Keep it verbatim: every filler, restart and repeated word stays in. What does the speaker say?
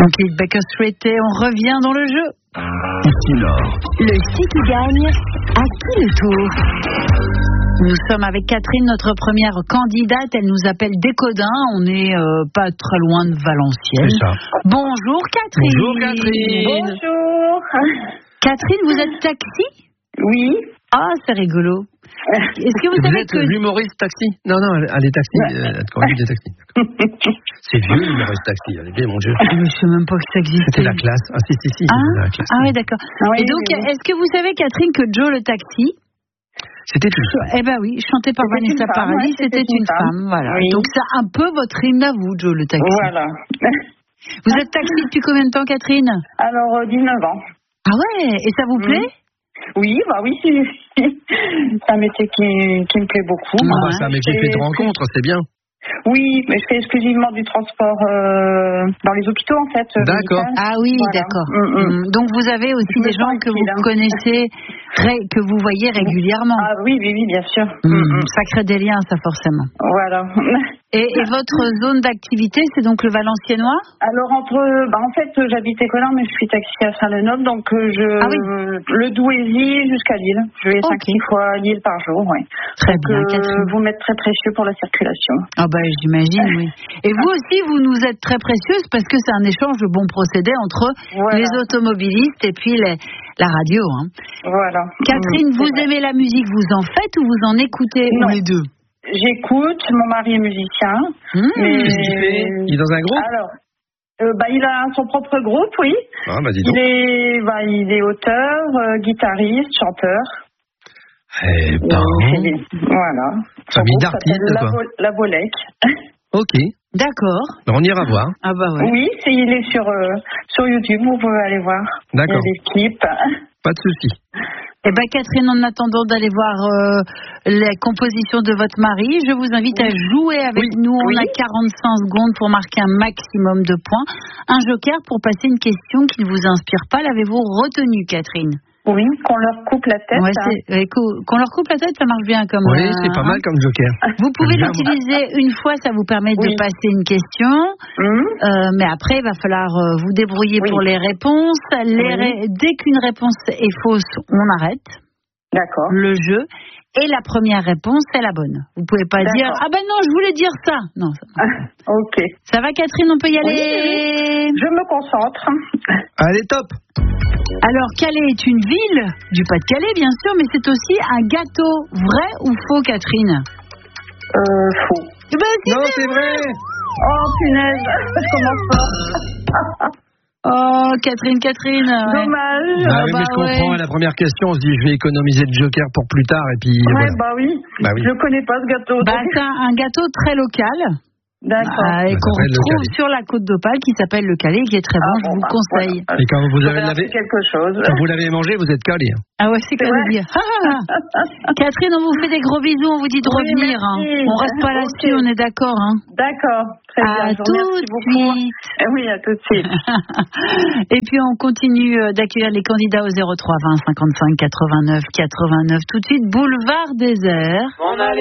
On quitte Baker Street et on revient dans le jeu. Ici Nord. Le site qui gagne, à qui le tour? Nous sommes avec Catherine, notre première candidate. Elle nous appelle Décodin. On n'est euh, pas très loin de Valenciennes. C'est ça. Bonjour Catherine. Bonjour Catherine. Bonjour. Catherine, vous êtes taxi? Oui. Ah, c'est rigolo. Est-ce que vous, Vous savez êtes que... l'humoriste taxi? Non, non, elle est taxi. Euh, elle conduit des taxis. C'est vieux l'humoriste taxi. Elle est bien, mon Dieu. Je ne sais même pas que ça existait. C'était la classe. Ah, si, si, si. Ah, la classe. ah oui, d'accord. Ah oui, Et donc, oui, oui. est-ce que vous savez, Catherine, que Joe le taxi, C'était une femme. eh ben oui, chanté par C'était Vanessa une femme, Paradis, ouais, c'était une femme. Voilà. Oui. Donc, c'est un peu votre hymne à vous, Joe le taxi. Voilà. Vous êtes taxi depuis combien de temps, Catherine? Alors, euh, dix-neuf ans. Ah ouais, et ça vous Mm. plaît? Oui, bah oui, c'est c'est un métier qui, qui me plaît beaucoup. Ah, moi. bah, c'est un métier Je fait de fais- rencontres, c'est bien. Oui, mais je fais exclusivement du transport euh, dans les hôpitaux, en fait. euh, D'accord. médical. Ah oui, Voilà. d'accord. Mm, mm. Mm. Donc, vous avez aussi Je me des gens sens que vous utile, hein. connaissez, ré- que vous voyez régulièrement. Ah oui, oui, oui, bien sûr. Mm. Mm, mm. Ça crée des liens, ça, forcément. Voilà. Et, et votre zone d'activité, c'est donc le Valenciennois? Alors entre, bah en fait euh, j'habite Écolin mais je suis taxi à Saint-Lenoble donc euh, je Ah oui. le Douaisis jusqu'à Lille. Je vais Ok. cinq six fois à Lille par jour, ouais. Très Donc bien, euh, Catherine. vous m'êtes très précieux pour la circulation. Ah ben j'imagine, oui. Et vous aussi, vous nous êtes très précieuse parce que c'est un échange de bons procédés entre Voilà. les automobilistes et puis les- la radio. Hein. Voilà. Catherine, Mm, vous c'est vrai. aimez la musique, vous en faites ou vous en écoutez Non. ou les deux? J'écoute, mon mari est musicien. Mmh. Mais... Qu'est-ce qu'il fait? Il est dans un groupe? Alors, euh, bah il a son propre groupe, oui. Ah, bah dis donc. Il est, bah, il est auteur, euh, guitariste, chanteur. Eh Et ben. il fait des- Voilà. Son Famille groupe d'artistes, s'appelle La, quoi. Vo- La Volec. Ok. D'accord. Ben, on ira voir. Ah bah ouais. Oui, c'est, il est sur, euh, sur YouTube, vous pouvez aller voir. D'accord. Il y a des clips. Pas de souci. Eh ben Catherine, en attendant d'aller voir euh, les compositions de votre mari, je vous invite à jouer avec Oui. nous. On Oui. a quarante-cinq secondes pour marquer un maximum de points. Un joker pour passer une question qui ne vous inspire pas. L'avez-vous retenue, Catherine? Oui, qu'on leur coupe la tête. Ouais, hein. c'est- ouais, qu'o- qu'on leur coupe la tête, ça marche bien comme. Oui, euh, c'est pas mal hein. comme joker. Vous pouvez Bien. l'utiliser une fois, ça vous permet de Oui. passer une question. Hum, Euh, mais après, il va falloir euh, vous débrouiller Oui. pour les réponses. Les Oui. ré- Dès qu'une réponse est fausse, on arrête D'accord. le jeu. Et la première réponse, c'est la bonne. Vous pouvez pas D'accord. dire ah ben non, je voulais dire ça. Non. Ça, Ok. ça va, Catherine, on peut y Oui, aller. Je me concentre. Allez, top. Alors, Calais est une ville du Pas-de-Calais, bien sûr, mais c'est aussi un gâteau. Vrai ou faux, Catherine? Euh, faux. Eh ben, c'est Non, vrai. c'est vrai. Oh, punaise. Je commence pas. Oh, Catherine, Catherine. ouais. Dommage. Bah oui, bah mais je comprends. ouais. La première question, on se dit, je vais économiser le joker pour plus tard, et puis Ouais, voilà. bah oui. Bah oui. Je connais pas ce gâteau. Bah, donc- c'est un un gâteau très local. D'accord. Ah, et Ça qu'on s'appelle le retrouve Calais. sur la côte d'Opale, qui s'appelle le Calais, qui est très bon, Ah, je bon, vous bah, conseille. voilà. Et quand vous avez J'aurais lavé, appris quelque chose. quand vous l'avez mangé, vous êtes calé. hein. Ah ouais, c'est C'est qu'à le vrai. dire. Ah, Catherine, on vous fait des gros bisous, on vous dit de Oui, revenir. merci. Hein. On reste pas Ok. là-dessus, on est d'accord. Hein. D'accord. Très bien. À Je vous tout remercie de beaucoup. suite. Eh Oui, à tout de suite. Et puis on continue euh, d'accueillir les candidats au zéro trois vingt cinquante-cinq quatre-vingt-neuf quatre-vingt-neuf. Tout de suite, boulevard désert.